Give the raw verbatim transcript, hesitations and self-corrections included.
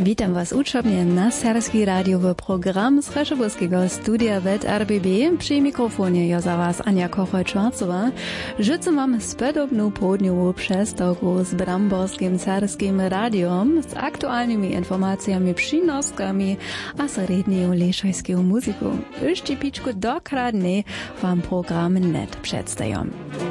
Witam Was uczobnie na Serbski radiowy program z Rzeszowskiego studia Welt R B B. Przy mikrofonie ja za Was Ania Kochoj-Czwarcowa. Życzę Wam spędowną południową przestawkę z Bramborskim Serbskim radiom, z aktualnymi informacjami, przynostkami a z redną leszojską muzyką. Jeszcze piczku dokładnie Wam program net przedstawiam.